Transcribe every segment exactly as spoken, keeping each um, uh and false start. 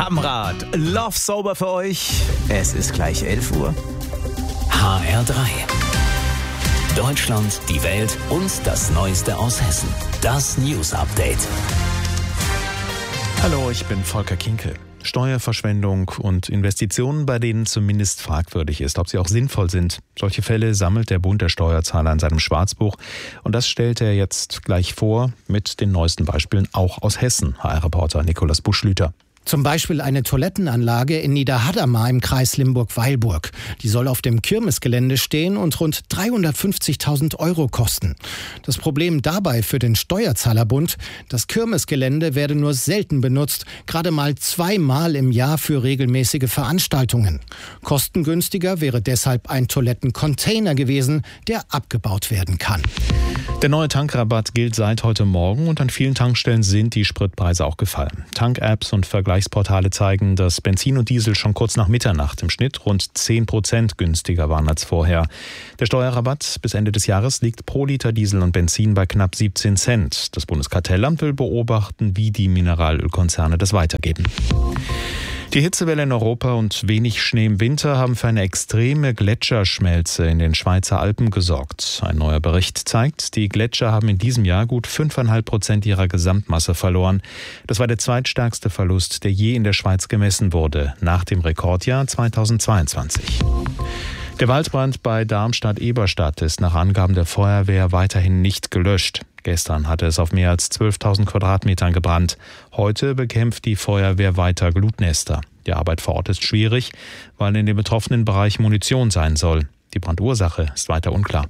Kamrad, Love Sober für euch. Es ist gleich elf Uhr. H R drei. Deutschland, die Welt und das Neueste aus Hessen. Das News Update. Hallo, ich bin Volker Kinkel. Steuerverschwendung und Investitionen, bei denen zumindest fragwürdig ist, ob sie auch sinnvoll sind. Solche Fälle sammelt der Bund der Steuerzahler in seinem Schwarzbuch. Und das stellt er jetzt gleich vor mit den neuesten Beispielen auch aus Hessen. H R-Reporter Nikolaus Buschlüter. Zum Beispiel eine Toilettenanlage in Niederhadamar im Kreis Limburg-Weilburg. Die soll auf dem Kirmesgelände stehen und rund dreihundertfünfzigtausend Euro kosten. Das Problem dabei für den Steuerzahlerbund: Das Kirmesgelände werde nur selten benutzt, gerade mal zweimal im Jahr für regelmäßige Veranstaltungen. Kostengünstiger wäre deshalb ein Toilettencontainer gewesen, der abgebaut werden kann. Der neue Tankrabatt gilt seit heute Morgen und an vielen Tankstellen sind die Spritpreise auch gefallen. Tank-Apps und Vergleichsportale zeigen, dass Benzin und Diesel schon kurz nach Mitternacht im Schnitt rund zehn Prozent günstiger waren als vorher. Der Steuerrabatt bis Ende des Jahres liegt pro Liter Diesel und Benzin bei knapp siebzehn Cent. Das Bundeskartellamt will beobachten, wie die Mineralölkonzerne das weitergeben. Die Hitzewelle in Europa und wenig Schnee im Winter haben für eine extreme Gletscherschmelze in den Schweizer Alpen gesorgt. Ein neuer Bericht zeigt, die Gletscher haben in diesem Jahr gut fünf Komma fünf Prozent ihrer Gesamtmasse verloren. Das war der zweitstärkste Verlust, der je in der Schweiz gemessen wurde, nach dem Rekordjahr zweitausendzweiundzwanzig. Der Waldbrand bei Darmstadt-Eberstadt ist nach Angaben der Feuerwehr weiterhin nicht gelöscht. Gestern hatte es auf mehr als zwölftausend Quadratmetern gebrannt. Heute bekämpft die Feuerwehr weiter Glutnester. Die Arbeit vor Ort ist schwierig, weil in dem betroffenen Bereich Munition sein soll. Die Brandursache ist weiter unklar.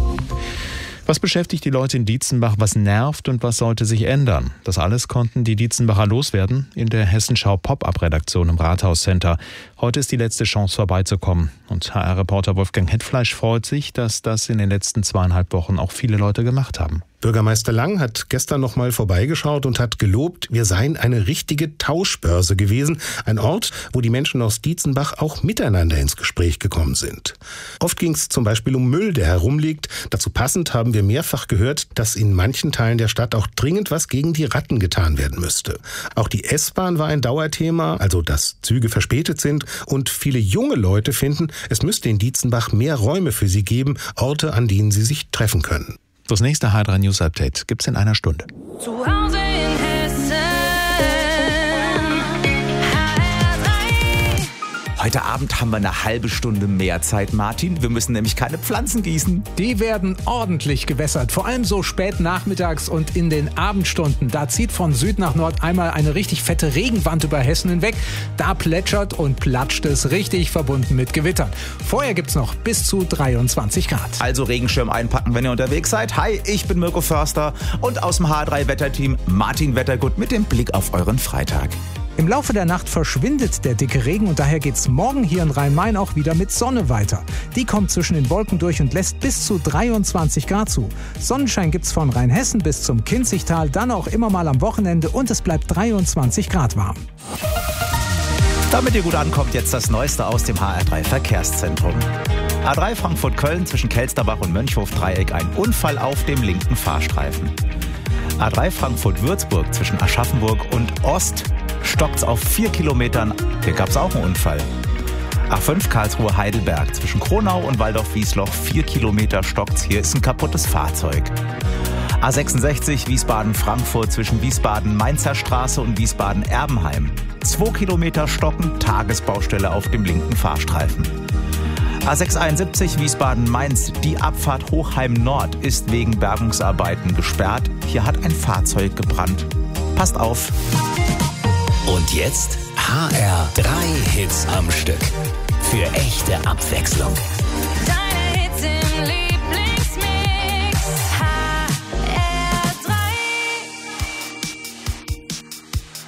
Was beschäftigt die Leute in Dietzenbach, was nervt und was sollte sich ändern? Das alles konnten die Dietzenbacher loswerden in der Hessenschau Pop-Up-Redaktion im Rathaus-Center. Heute ist die letzte Chance vorbeizukommen. Und H R-Reporter Wolfgang Hetfleisch freut sich, dass das in den letzten zweieinhalb Wochen auch viele Leute gemacht haben. Bürgermeister Lang hat gestern noch mal vorbeigeschaut und hat gelobt, wir seien eine richtige Tauschbörse gewesen. Ein Ort, wo die Menschen aus Dietzenbach auch miteinander ins Gespräch gekommen sind. Oft ging es zum Beispiel um Müll, der herumliegt. Dazu passend haben wir mehrfach gehört, dass in manchen Teilen der Stadt auch dringend was gegen die Ratten getan werden müsste. Auch die S-Bahn war ein Dauerthema, also dass Züge verspätet sind. Und viele junge Leute finden, es müsste in Dietzenbach mehr Räume für sie geben, Orte, an denen sie sich treffen können. Das nächste H R drei News Update gibt's in einer Stunde. Zu Hause in Hessen. H R drei. Heute Abend haben wir eine halbe Stunde mehr Zeit, Martin. Wir müssen nämlich keine Pflanzen gießen. Die werden ordentlich gewässert, vor allem so spät nachmittags und in den Abendstunden. Da zieht von Süd nach Nord einmal eine richtig fette Regenwand über Hessen hinweg. Da plätschert und platscht es richtig, verbunden mit Gewittern. Vorher gibt's noch bis zu dreiundzwanzig Grad. Also Regenschirm einpacken, wenn ihr unterwegs seid. Hi, ich bin Mirko Förster und aus dem H R drei Wetterteam Martin Wettergut mit dem Blick auf euren Freitag. Im Laufe der Nacht verschwindet der dicke Regen und daher geht's morgen hier in Rhein-Main auch wieder mit Sonne weiter. Die kommt zwischen den Wolken durch und lässt bis zu dreiundzwanzig Grad zu. Sonnenschein gibt's von Rheinhessen bis zum Kinzigtal, dann auch immer mal am Wochenende und es bleibt dreiundzwanzig Grad warm. Damit ihr gut ankommt, jetzt das Neueste aus dem H R drei Verkehrszentrum. A drei Frankfurt-Köln zwischen Kelsterbach und Mönchhof-Dreieck, ein Unfall auf dem linken Fahrstreifen. A drei Frankfurt-Würzburg zwischen Aschaffenburg und Ost stockt's auf vier Kilometern. Hier gab's auch einen Unfall. A fünf Karlsruhe-Heidelberg zwischen Kronau und Waldorf-Wiesloch, vier Kilometer stockt's. Hier ist ein kaputtes Fahrzeug. A sechsundsechzig Wiesbaden-Frankfurt zwischen Wiesbaden-Mainzer Straße und Wiesbaden-Erbenheim. Zwei Kilometer stocken, Tagesbaustelle auf dem linken Fahrstreifen. A sechshunderteinundsiebzig Wiesbaden-Mainz, die Abfahrt Hochheim Nord ist wegen Bergungsarbeiten gesperrt. Hier hat ein Fahrzeug gebrannt. Passt auf. Und jetzt H R drei Hits am Stück. Für echte Abwechslung. Deine